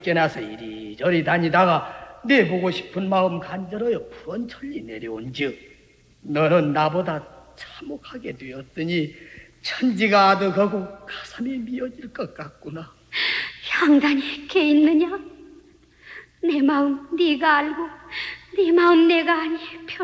깨나서 이리저리 다니다가 내 보고 싶은 마음 간절하여 푸른천리 내려온즉 너는 나보다 참혹하게 되었으니 천지가 아득하고 가슴이 미어질 것 같구나. 형단이 개 있느냐? 내 마음 네가 알고 네 마음 내가 아니